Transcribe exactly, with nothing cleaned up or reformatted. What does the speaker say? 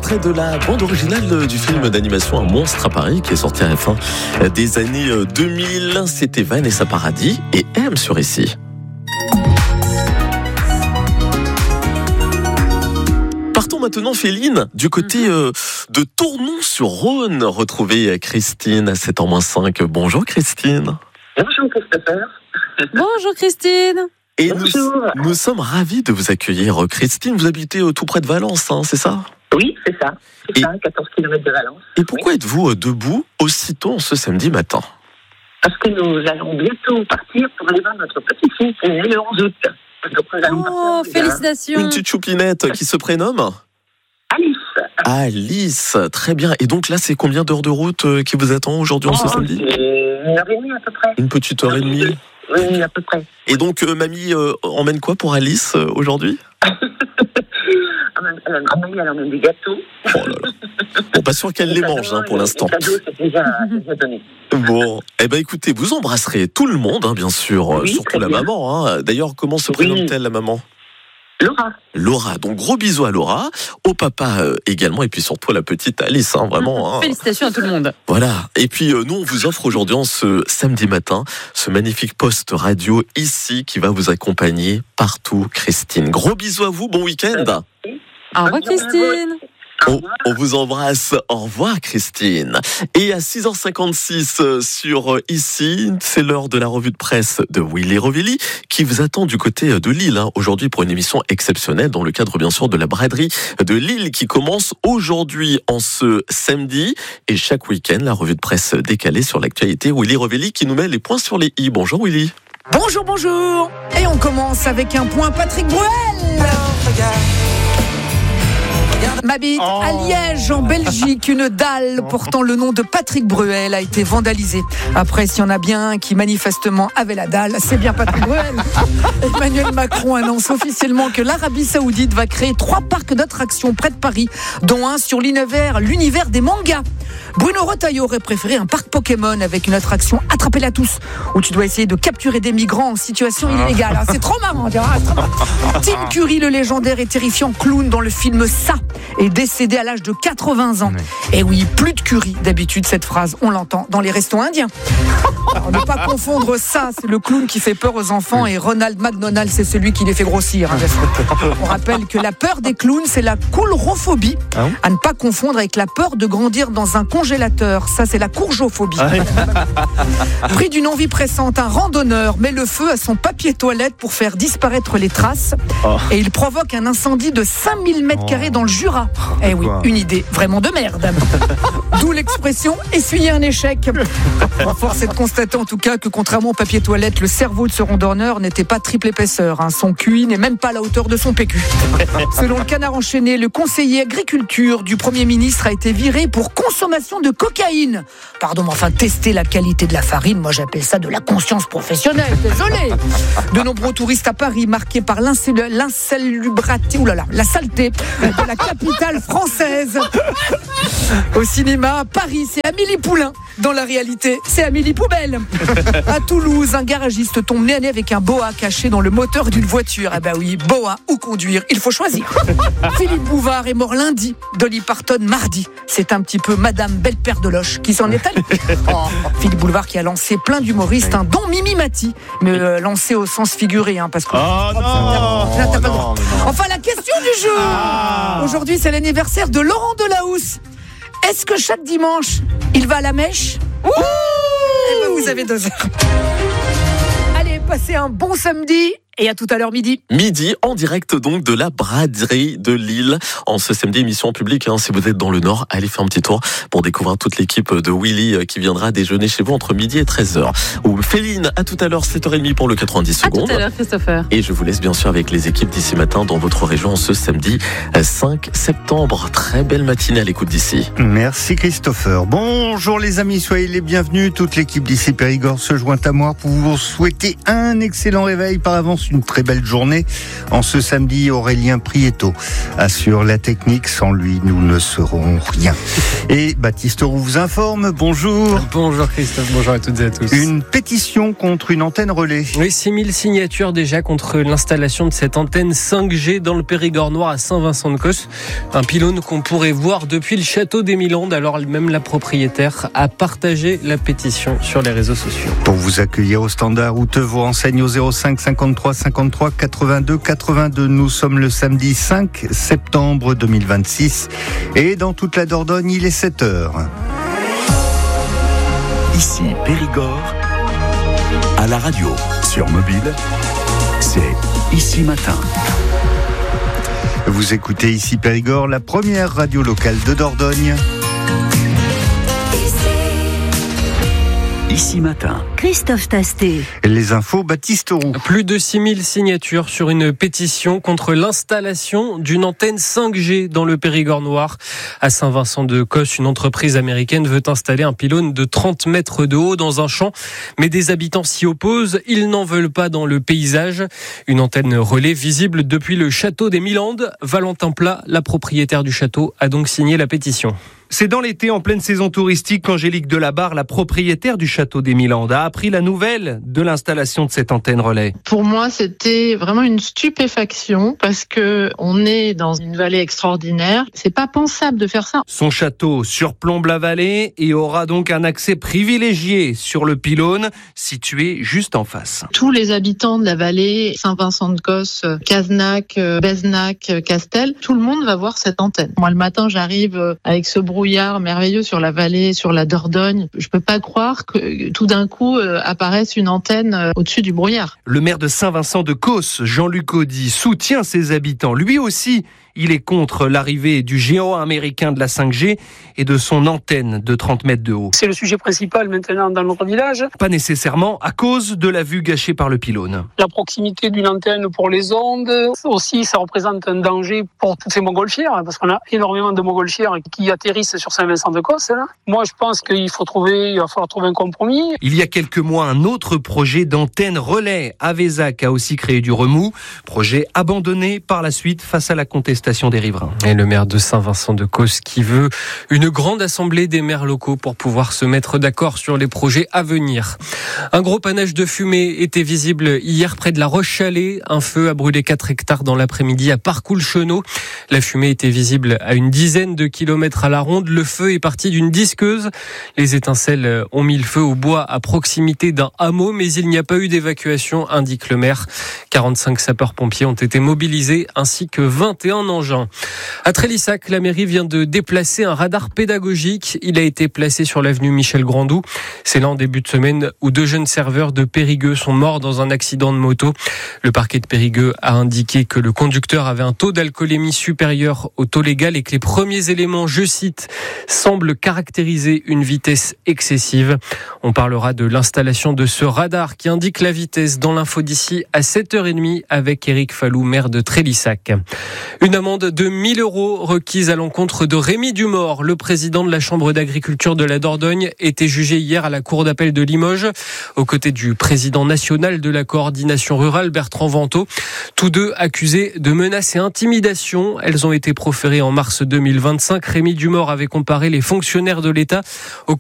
extrait de la bande originale du film d'animation Un monstre à Paris qui est sorti à la fin des années deux mille. C'était Vanessa Paradis et M sur ici. Partons maintenant, Féline, du côté euh, de Tournon-sur-Rhône. Retrouver Christine à sept heures moins cinq. Bonjour Christine. Bonjour Christopher. Bonjour Christine. Et Bonjour. Nous, nous sommes ravis de vous accueillir. Christine, vous habitez euh, tout près de Valence, hein, c'est ça ? Oui, c'est ça. C'est Et- ça, quatorze kilomètres de Valence. Et pourquoi êtes-vous euh, debout aussitôt ce samedi matin ? Parce que nous allons bientôt partir pour aller voir notre petit-fils qui est né le onze août. Donc nous allons Oh, partir, félicitations. Une petite choupinette qui se prénomme Alice. Alice. Très bien. Et donc là, c'est combien d'heures de route euh, qui vous attend aujourd'hui en ce Oh, samedi ? c'est une heure et demie à peu près. Une petite heure et demie. Oui, à peu près. Et donc, euh, mamie euh, emmène quoi pour Alice euh, aujourd'hui ? Elle emmène, elle emmène des gâteaux. Oh là là. Bon, pas sûr qu'elle les mange hein, pour l'instant. Les cadeaux, c'est déjà, c'est déjà donné. Bon, eh ben écoutez, vous embrasserez tout le monde, hein, bien sûr, Oui, surtout très la bien. maman. Hein. D'ailleurs, comment se Oui. prénomme-t-elle la maman ? Laura. Laura. Donc gros bisous à Laura, au papa euh, également, et puis surtout à la petite Alice, hein, vraiment. Hein. Félicitations à tout le monde. Voilà. Et puis euh, nous, on vous offre aujourd'hui, en ce samedi matin, ce magnifique poste radio ici qui va vous accompagner partout, Christine. Gros bisous à vous, bon week-end. Au revoir Christine. Au On, revoir. on vous embrasse. Au revoir, Christine. Et à six heures cinquante-six euh, sur euh, ici, c'est l'heure de la revue de presse de Willy Rovelli qui vous attend du côté euh, de Lille hein, aujourd'hui pour une émission exceptionnelle dans le cadre bien sûr de la braderie de Lille qui commence aujourd'hui en ce samedi et chaque week-end la revue de presse décalée sur l'actualité. Willy Rovelli qui nous met les points sur les i. Bonjour Willy. Bonjour, bonjour. Et on commence avec un point Patrick Bruel. M'habite à Liège, en Belgique. Une dalle portant le nom de Patrick Bruel a été vandalisée. Après, s'il y en a bien un qui manifestement avait la dalle, c'est bien Patrick Bruel. Emmanuel Macron annonce officiellement que l'Arabie Saoudite va créer trois parcs d'attractions près de Paris, dont un sur l'univers, l'univers des mangas. Bruno Retailleau aurait préféré un parc Pokémon avec une attraction Attrapez-la tous, où tu dois essayer de capturer des migrants en situation illégale. C'est trop marrant, tu vois, c'est trop marrant. Tim Curry, le légendaire et terrifiant clown dans le film Ça, est décédé à l'âge de quatre-vingts ans. Et oui, plus de curry. D'habitude, cette phrase, on l'entend dans les restos indiens. Alors, ne pas confondre Ça, c'est le clown qui fait peur aux enfants, et Ronald McDonald, c'est celui qui les fait grossir. hein, bien sûr. On rappelle que la peur des clowns, c'est la coulrophobie. À ne pas confondre avec la peur de grandir dans un congélateur. Ça, c'est la courgeophobie. Pris d'une envie pressante, un randonneur met le feu à son papier toilette pour faire disparaître les traces. Et il provoque un incendie de cinq mille mètres carrés dans le Jura. Eh oui, une idée vraiment de merde. D'où l'expression essuyer un échec. Force est de constater en tout cas que contrairement au papier toilette, le cerveau de ce randonneur n'était pas triple épaisseur. hein. Son Q I n'est même pas à la hauteur de son P Q. Selon le Canard enchaîné, le conseiller agriculture du Premier ministre a été viré pour consommation de cocaïne. Pardon, mais enfin, tester la qualité de la farine, moi j'appelle ça de la conscience professionnelle, désolé. De nombreux touristes à Paris marqués par l'insal- l'insalubrité, oulala, la saleté de la capitale française. Au cinéma, à Paris, c'est Amélie Poulain. Dans la réalité, c'est Amélie Poubelle. À Toulouse, un garagiste tombe nez à nez avec un boa caché dans le moteur d'une voiture. Eh ben oui, boa ou conduire, il faut choisir. Philippe Bouvard est mort lundi, Dolly Parton mardi. C'est un petit peu Madame Belle-Père de Loche qui s'en est allée. Oh, Philippe Bouvard qui a lancé plein d'humoristes, un dont Mimi Mati, mais euh, lancé au sens figuré, hein, parce que. Oh non, Là, t'as pas le non, droit. mais non. Enfin, la question du jour. Ah. Aujourd'hui, c'est l'anniversaire de Laurent Delahousse. Est-ce que chaque dimanche, il va à la mèche ? Eh ben, vous avez deux heures. Allez, passez un bon samedi. Et à tout à l'heure midi. Midi, en direct donc de la braderie de Lille. En ce samedi, émission publique, hein, si vous êtes dans le Nord, allez faire un petit tour pour découvrir toute l'équipe de Willy qui viendra déjeuner chez vous entre midi et treize heures. Ou Féline, à tout à l'heure, sept heures trente pour le quatre-vingt-dix À tout secondes. à l'heure Christopher. Et je vous laisse bien sûr avec les équipes d'ici matin dans votre région ce samedi cinq septembre. Très belle matinée à l'écoute d'ici. Merci Christopher. Bonjour les amis, soyez les bienvenus. Toute l'équipe d'ici Périgord se joint à moi pour vous souhaiter un excellent réveil par avance passe une très belle journée. En ce samedi, Aurélien Prieto assure la technique. Sans lui, nous ne serons rien. Et Baptiste Roux vous informe. Bonjour. Bonjour Christophe, bonjour à toutes et à tous. Une pétition contre une antenne relais. Oui, six mille signatures déjà contre l'installation de cette antenne cinq G dans le Périgord noir à Saint-Vincent-de-Causse. Un pylône qu'on pourrait voir depuis le château d'Émilandes. Alors même la propriétaire a partagé la pétition sur les réseaux sociaux. Pour vous accueillir au standard ou te vous renseigne au zéro cinq cinquante-trois cinquante-trois quatre-vingt-deux quatre-vingt-deux. Nous sommes le samedi cinq septembre deux mille vingt-six et dans toute la Dordogne, il est sept heures. Ici Périgord, à la radio, sur mobile, c'est Ici Matin. Vous écoutez Ici Périgord, la première radio locale de Dordogne. Ici Matin. Christophe Tastet. Les infos, Baptiste Roux. Plus de six mille signatures sur une pétition contre l'installation d'une antenne cinq G dans le Périgord noir. À Saint-Vincent-de-Causse, une entreprise américaine veut installer un pylône de trente mètres de haut dans un champ. Mais des habitants s'y opposent. Ils n'en veulent pas dans le paysage. Une antenne relais visible depuis le château d'Émilandes. Valentin Plat, la propriétaire du château, a donc signé la pétition. C'est dans l'été, en pleine saison touristique, qu'Angélique Delabarre, la propriétaire du château d'Émilandes, a appris la nouvelle de l'installation de cette antenne relais. Pour moi, c'était vraiment une stupéfaction parce que on est dans une vallée extraordinaire. C'est pas pensable de faire ça. Son château surplombe la vallée et aura donc un accès privilégié sur le pylône situé juste en face. Tous les habitants de la vallée, Saint-Vincent-de-Causse, Cazenac, Bezenac, Castel, tout le monde va voir cette antenne. Moi, le matin, j'arrive avec ce brouillard merveilleux sur la vallée, sur la Dordogne. Je peux pas croire que tout d'un coup euh, apparaisse une antenne euh, au-dessus du brouillard. Le maire de Saint-Vincent-de-Causse, Jean-Luc Audy, soutient ses habitants. Lui aussi, il est contre l'arrivée du géant américain de la cinq G et de son antenne de trente mètres de haut. C'est le sujet principal maintenant dans notre village. Pas nécessairement à cause de la vue gâchée par le pylône. La proximité d'une antenne pour les ondes, aussi ça représente un danger pour toutes ces montgolfières, parce qu'on a énormément de montgolfières qui atterrissent sur Saint-Vincent-de-Causse. Là. Moi je pense qu'il faut trouver, il va falloir trouver un compromis. Il y a quelques mois, un autre projet d'antenne relais à Vézac a aussi créé du remous. Projet abandonné par la suite face à la contestation des riverains. Et le maire de Saint-Vincent-de-Causse qui veut une grande assemblée des maires locaux pour pouvoir se mettre d'accord sur les projets à venir. Un gros panache de fumée était visible hier près de la Roche-Chalais. Un feu a brûlé quatre hectares dans l'après-midi à Parcoul-Chenot. La fumée était visible à une dizaine de kilomètres à la ronde. Le feu est parti d'une disqueuse. Les étincelles ont mis le feu au bois à proximité d'un hameau, mais il n'y a pas eu d'évacuation, indique le maire. quarante-cinq sapeurs-pompiers ont été mobilisés ainsi que vingt et un engins. À Trélissac, la mairie vient de déplacer un radar pédagogique. Il a été placé sur l'avenue Michel Grandou. C'est là en début de semaine où deux jeunes serveurs de Périgueux sont morts dans un accident de moto. Le parquet de Périgueux a indiqué que le conducteur avait un taux d'alcoolémie supérieur au taux légal et que les premiers éléments, je cite, semblent caractériser une vitesse excessive. On parlera de l'installation de ce radar qui indique la vitesse dans l'info d'ici à sept heures trente avec Éric Fallou, maire de Trélissac. Une amende de mille euros requise à l'encontre de Rémi Dumort. Le président de la Chambre d'agriculture de la Dordogne était jugé hier à la cour d'appel de Limoges, aux côtés du président national de la coordination rurale, Bertrand Vantaux. Tous deux accusés de menaces et intimidations. Elles ont été proférées en mars deux mille vingt-cinq. Rémi Dumort avait comparé les fonctionnaires de l'État au